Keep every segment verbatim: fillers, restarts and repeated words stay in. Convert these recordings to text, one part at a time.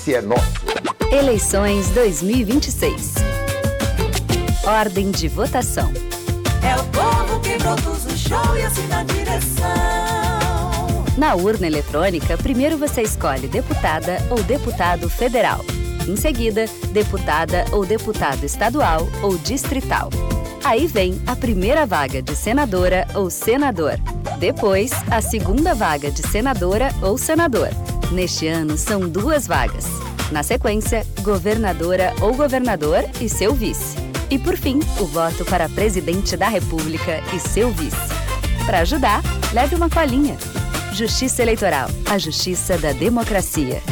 Se é nosso. Eleições dois mil e vinte e seis. Ordem de votação. É o povo que produz o show e assim na direção. Na urna eletrônica, primeiro você escolhe deputada ou deputado federal. Em seguida, deputada ou deputado estadual ou distrital. Aí vem a primeira vaga de senadora ou senador. Depois, a segunda vaga de senadora ou senador. Neste ano, são duas vagas. Na sequência, governadora ou governador e seu vice. E, por fim, o voto para presidente da República e seu vice. Para ajudar, leve uma colinha. Justiça Eleitoral, a justiça da democracia.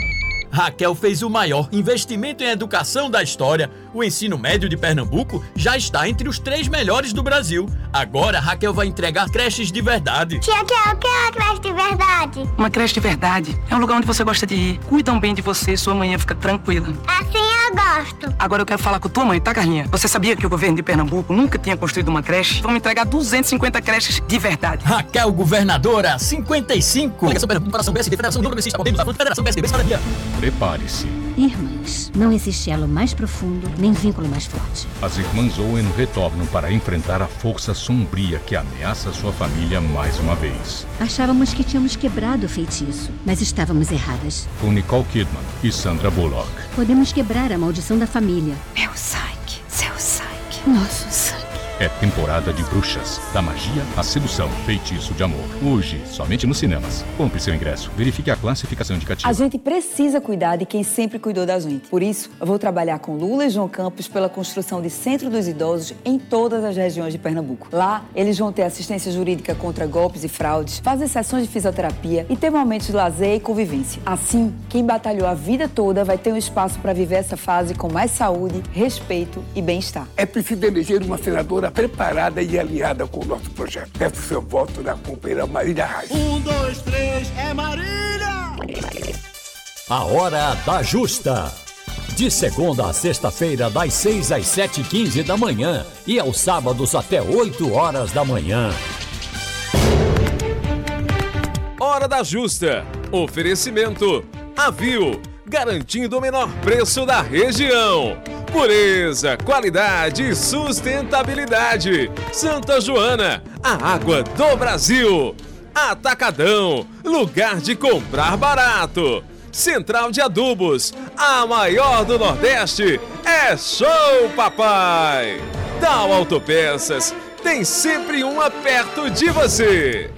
Raquel fez o maior investimento em educação da história. O ensino médio de Pernambuco já está entre os três melhores do Brasil. Agora, Raquel vai entregar creches de verdade. Tia, Tia, o que é uma creche de verdade? Uma creche de verdade é um lugar onde você gosta de ir. Cuidam bem de você e sua manhã fica tranquila. Assim eu gosto. Agora eu quero falar com tua mãe, tá, Carlinha? Você sabia que o governo de Pernambuco nunca tinha construído uma creche? Vamos entregar duzentas e cinquenta creches de verdade. Raquel, governadora, cinquenta e cinco. Coligação Pernambuco, Coração P S D, Federação do Progressista, Podemos, da Federação P S D B, Cidadania. Prepare-se. Irmãs, não existe elo mais profundo, nem vínculo mais forte. As irmãs Owen retornam para enfrentar a força sombria que ameaça sua família mais uma vez. Achávamos que tínhamos quebrado o feitiço, mas estávamos erradas. Com Nicole Kidman e Sandra Bullock. Podemos quebrar a maldição da família. Meu sangue, seu sangue, nosso sangue. É temporada de bruxas, da magia à sedução, feitiço de amor. Hoje, somente nos cinemas. Compre seu ingresso, verifique a classificação indicativa. A gente precisa cuidar de quem sempre cuidou da gente. Por isso, eu vou trabalhar com Lula e João Campos pela construção de Centro dos Idosos em todas as regiões de Pernambuco. Lá, eles vão ter assistência jurídica contra golpes e fraudes, fazer sessões de fisioterapia e ter momentos de lazer e convivência. Assim, quem batalhou a vida toda vai ter um espaço para viver essa fase com mais saúde, respeito e bem-estar. É preciso eleger uma senadora preparada e alinhada com o nosso projeto. Peço seu voto na companheira Marília Reis. Um, dois, três, é Marília! A Hora da Justa. De segunda a sexta-feira, das seis às sete e quinze da manhã e aos sábados até oito horas da manhã. Hora da Justa. Oferecimento Avil, garantindo o menor preço da região. Pureza, qualidade e sustentabilidade. Santa Joana, a água do Brasil. Atacadão, lugar de comprar barato. Central de Adubos, a maior do Nordeste. É show, papai! Tal Autopeças, tem sempre uma perto de você.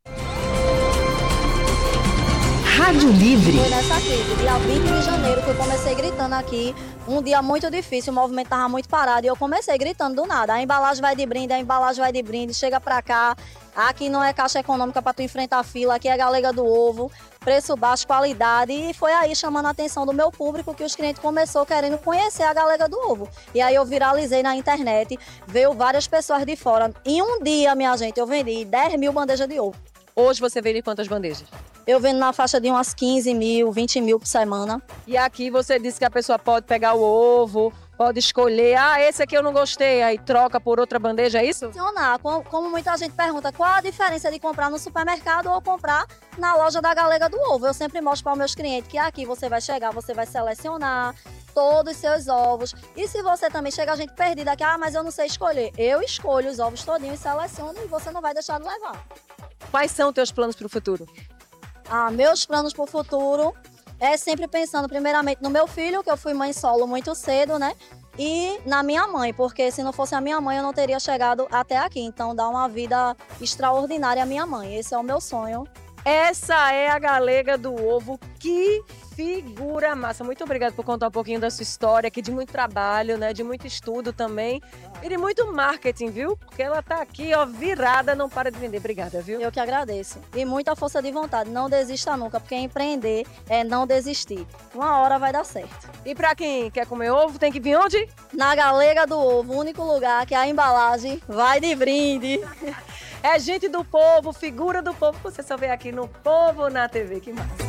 Rádio Livre. Foi nessa crise, dia vinte de janeiro, que eu comecei gritando aqui. Um dia muito difícil, o movimento estava muito parado e eu comecei gritando do nada. A embalagem vai de brinde, a embalagem vai de brinde, chega pra cá. Aqui não é caixa econômica para tu enfrentar a fila, aqui é Galega do Ovo, preço baixo, qualidade. E foi aí chamando a atenção do meu público que os clientes começaram querendo conhecer a Galega do Ovo. E aí eu viralizei na internet, veio várias pessoas de fora. Em um dia, minha gente, eu vendi dez mil bandejas de ovo. Hoje você vende quantas bandejas? Eu vendo na faixa de umas quinze mil, vinte mil por semana. E aqui você disse que a pessoa pode pegar o ovo, pode escolher, ah, esse aqui eu não gostei, aí troca por outra bandeja, é isso? Funcionar, como muita gente pergunta, qual a diferença de comprar no supermercado ou comprar na loja da Galega do Ovo? Eu sempre mostro para os meus clientes que aqui você vai chegar, você vai selecionar todos os seus ovos. E se você também chega a gente perdida aqui, ah, mas eu não sei escolher. Eu escolho os ovos todinhos e seleciono e você não vai deixar de levar. Quais são os teus planos para o futuro? Ah, meus planos para o futuro é sempre pensando primeiramente no meu filho, que eu fui mãe solo muito cedo, né? E na minha mãe, porque se não fosse a minha mãe eu não teria chegado até aqui. Então dar uma vida extraordinária à minha mãe, esse é o meu sonho. Essa é a Galega do Ovo, que figura massa. Muito obrigada por contar um pouquinho da sua história, aqui de muito trabalho, né, de muito estudo também e de muito marketing, viu? Porque ela tá aqui, ó, virada, não para de vender. Obrigada, viu? Eu que agradeço. E muita força de vontade, não desista nunca, porque empreender é não desistir. Uma hora vai dar certo. E pra quem quer comer ovo, tem que vir onde? Na Galega do Ovo, o único lugar que a embalagem vai de brinde. É gente do povo, figura do povo, você só vê aqui no Povo na T V, que massa.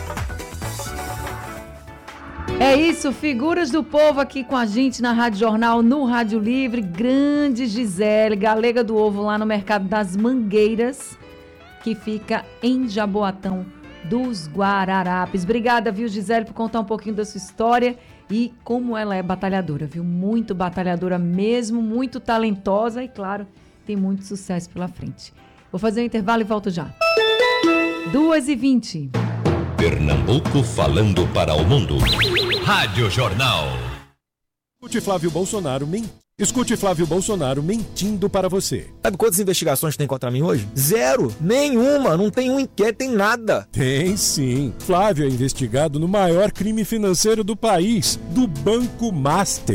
É isso, figuras do povo aqui com a gente na Rádio Jornal, no Rádio Livre. Grande Gisele, Galega do Ovo lá no Mercado das Mangueiras, que fica em Jaboatão, dos Guararapes. Obrigada, viu, Gisele, por contar um pouquinho da sua história e como ela é batalhadora, viu? Muito batalhadora mesmo, muito talentosa e, claro, tem muito sucesso pela frente. Vou fazer um intervalo e volto já. duas e vinte. Pernambuco falando para o mundo. Rádio Jornal. Escute Flávio Bolsonaro mentindo. Escute Flávio Bolsonaro mentindo para você. Sabe quantas investigações tem contra mim hoje? Zero! Nenhuma! Não tem um inquérito, tem nada! Tem sim. Flávio é investigado no maior crime financeiro do país, do Banco Master.